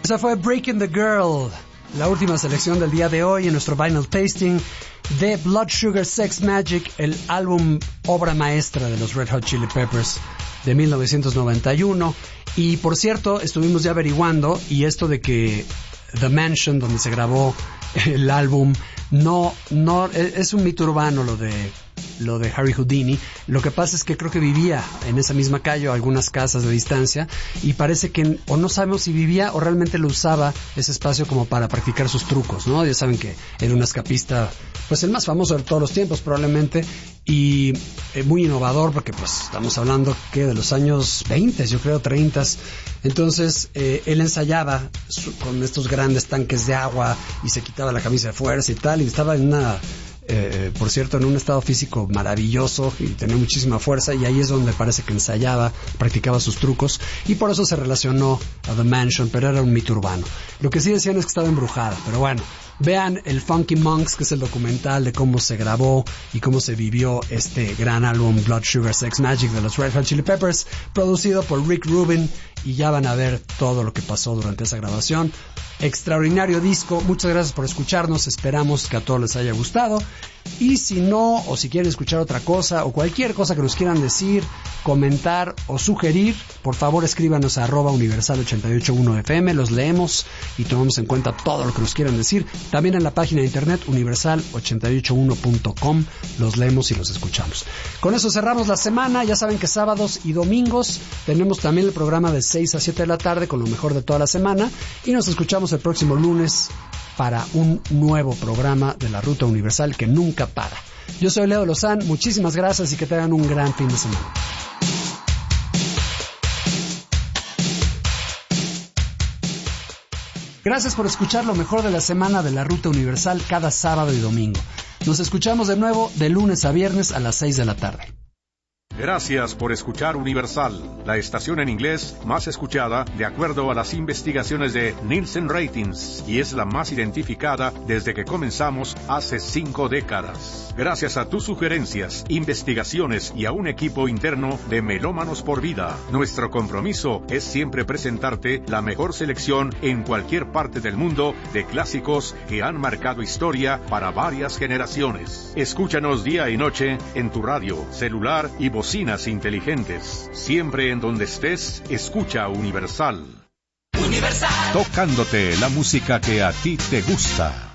Esa fue Breaking the Girl, la última selección del día de hoy en nuestro Vinyl Tasting de Blood Sugar Sex Magik, el álbum obra maestra de los Red Hot Chili Peppers de 1991. Y por cierto, estuvimos ya averiguando, y esto de que The Mansion, donde se grabó el álbum, no es un mito urbano lo de Harry Houdini. Lo que pasa es que creo que vivía en esa misma calle o algunas casas de distancia, y parece que o no sabemos si vivía o realmente lo usaba ese espacio como para practicar sus trucos, ¿no? Ya saben que era un escapista, pues el más famoso de todos los tiempos probablemente, y muy innovador, porque pues estamos hablando que de los años 20, yo creo 30. Entonces él ensayaba con estos grandes tanques de agua y se quitaba la camisa de fuerza y tal, y estaba en una por cierto, en un estado físico maravilloso y tenía muchísima fuerza, y ahí es donde parece que ensayaba, practicaba sus trucos, y por eso se relacionó a The Mansion, pero era un mito urbano. Lo que sí decían es que estaba embrujada, pero bueno, vean el Funky Monks, que es el documental de cómo se grabó y cómo se vivió este gran álbum Blood Sugar Sex Magik de los Red Hot Chili Peppers, producido por Rick Rubin, y ya van a ver todo lo que pasó durante esa grabación. Extraordinario disco. Muchas gracias por escucharnos, esperamos que a todos les haya gustado, y si no, o si quieren escuchar otra cosa o cualquier cosa que nos quieran decir, comentar o sugerir, por favor escríbanos a @universal881fm, los leemos y tomamos en cuenta todo lo que nos quieran decir. También en la página de internet universal881.com los leemos y los escuchamos. Con eso cerramos la semana. Ya saben que sábados y domingos tenemos también el programa de 6 a 7 de la tarde con lo mejor de toda la semana, y nos escuchamos el próximo lunes para un nuevo programa de la Ruta Universal que nunca para. Yo soy Leo Lozán, muchísimas gracias y que tengan un gran fin de semana. Gracias por escuchar lo mejor de la semana de la Ruta Universal cada sábado y domingo. Nos escuchamos de nuevo de lunes a viernes a las 6 de la tarde. Gracias por escuchar Universal, la estación en inglés más escuchada de acuerdo a las investigaciones de Nielsen Ratings, y es la más identificada desde que comenzamos hace 5 décadas. Gracias a tus sugerencias, investigaciones y a un equipo interno de Melómanos por Vida, nuestro compromiso es siempre presentarte la mejor selección en cualquier parte del mundo de clásicos que han marcado historia para varias generaciones. Escúchanos día y noche en tu radio, celular y bocinas inteligentes. Siempre en donde estés, escucha Universal. Universal. Tocándote la música que a ti te gusta.